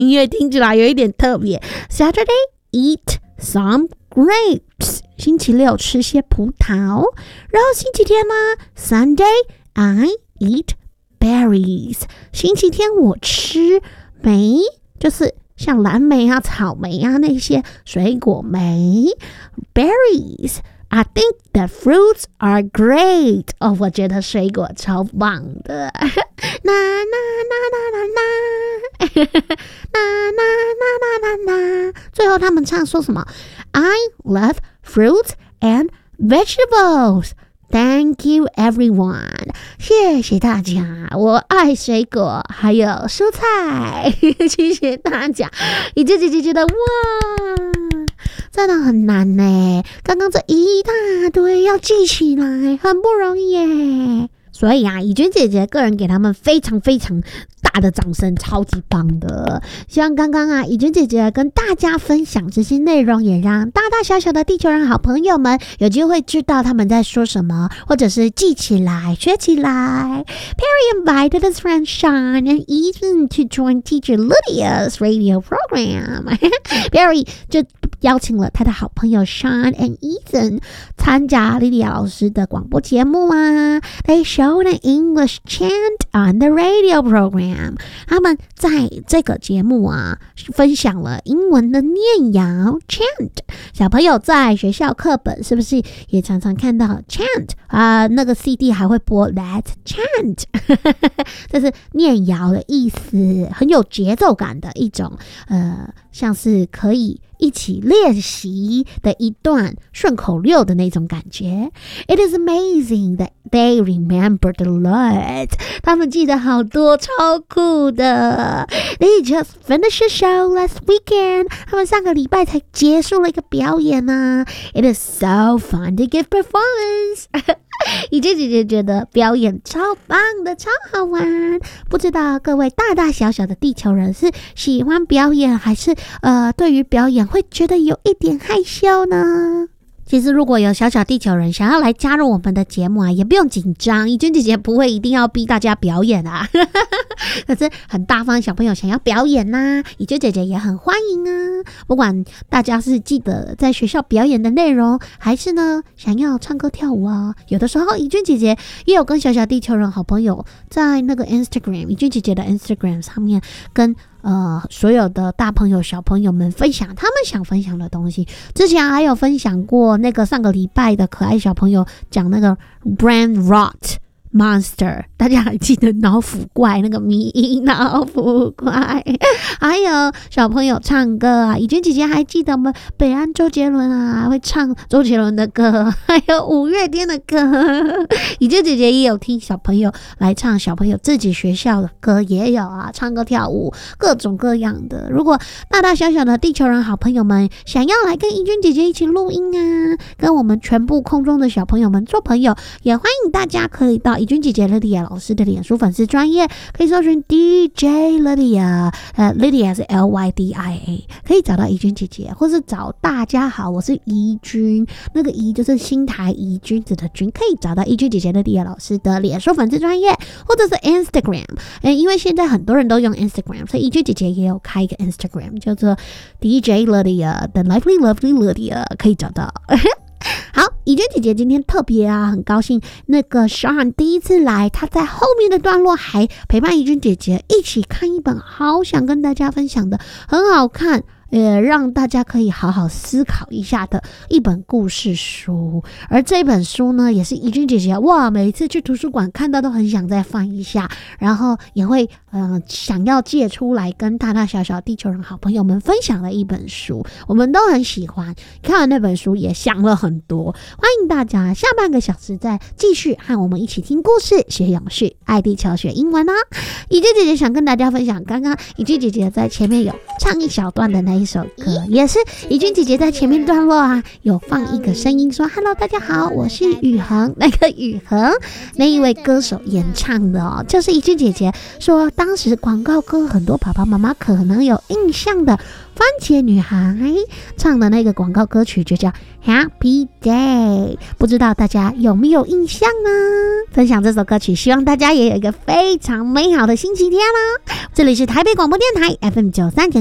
音乐听起来有一点特别。Saturday, eat some grapes. 星期六吃些葡萄。然后星期天呢 Sunday, I eat berries. 星期天我吃莓，就是像蓝莓啊、草莓啊那些水果莓。Berries.I think the fruits are great. 我觉得水果超棒的。啦啦啦啦啦啦，啦啦啦啦啦。最后他们唱说什么 ？I love fruits and vegetables. Thank you, everyone. 谢谢大家，我爱水果还有蔬菜。谢谢大家。一姐姐觉得哇，真的很难耶，刚刚这一大堆要记起来很不容易耶。所以啊，怡君姐姐个人给他们非常非常大的掌声，超级棒的。希望刚刚啊，怡君姐姐跟大家分享这些内容，也让大大小小的地球人好朋友们有机会知道他们在说什么，或者是记起来、学起来。Perry invited his friend Sean and Ethan to join teacher Lydia's radio program. Perry 就邀请了他的好朋友 Sean and Ethan 参加 Lydia 老师的广播节目啊。They showed an English chant on the radio program. 他们在这个节目啊，分享了英文的念谣 chant。小朋友在学校课本是不是也常常看到 chant 啊？那个 CD 还会播 Let's chant 这是念谣的意思，很有节奏感的一种像是可以一起练习的一段顺口溜的那种感觉。It is amazing that they remembered a lot. 他们记得好多，超酷的。They just finished a show last weekend. 他们上个礼拜才结束了一个表演啊。It is so fun to give performance. 怡君姐姐觉得表演超棒的，超好玩。不知道各位大大小小的地球人是喜欢表演，还是对于表演会觉得有一点害羞呢？其实如果有小小地球人想要来加入我们的节目啊，也不用紧张，怡君姐姐不会一定要逼大家表演啊。可是很大方小朋友想要表演啊，怡君姐姐也很欢迎啊。不管大家是记得在学校表演的内容，还是呢想要唱歌跳舞啊，有的时候怡君姐姐也有跟小小地球人好朋友在那个 Instagram 怡君姐姐的 Instagram 上面跟所有的大朋友小朋友们分享他们想分享的东西。之前还有分享过那个上个礼拜的可爱小朋友讲那个 brain rot monster， 大家还记得脑腐怪那个迷因脑腐怪？还有小朋友唱歌啊，怡君姐姐还记得我们北安周杰伦啊会唱周杰伦的歌，还有五月天的歌。怡君姐姐也有听小朋友来唱小朋友自己学校的歌，也有啊，唱歌跳舞各种各样的。如果大大小小的地球人好朋友们想要来跟怡君姐姐一起录音啊，跟我们全部空中的小朋友们做朋友，也欢迎大家可以到怡君姐姐 Lydia 老师的脸书粉丝专页，可以搜寻 DJ Lydia， Lydia 是 LYDIA， 可以找到怡君姐姐，或是找大家好，我是怡君，那个怡就是新台怡君子的君，可以找到怡君姐姐 Lydia 老师的脸书粉丝专页，或者是 Instagram。因为现在很多人都用 Instagram， 所以怡君姐姐也有开一个 Instagram， 叫做 DJ Lydia 的 Lively Lovely Lydia， 可以找到。好，怡君姐姐今天特别啊，很高兴那个 Sean 第一次来，他在后面的段落还陪伴怡君姐姐一起看一本好想跟大家分享的很好看，让大家可以好好思考一下的一本故事书。而这本书呢，也是怡君姐姐哇，每一次去图书馆看到都很想再翻一下，然后也会想要借出来跟大大小小地球人好朋友们分享的一本书，我们都很喜欢。看完那本书也想了很多，欢迎大家下半个小时再继续和我们一起听故事、学永续、爱地球、学英文哦。怡君姐姐想跟大家分享，刚刚怡君姐姐在前面有唱一小段的那一首歌，也是怡君姐姐在前面段落啊，有放一个声音说 Hello 大家好，我是宇恒，那个宇恒那一位歌手演唱的哦，就是怡君姐姐说当时广告歌很多爸爸妈妈可能有印象的番茄女孩唱的那个广告歌曲就叫 Happy Day， 不知道大家有没有印象呢？分享这首歌曲，希望大家也有一个非常美好的星期天啦。这里是台北广播电台 FM 93.1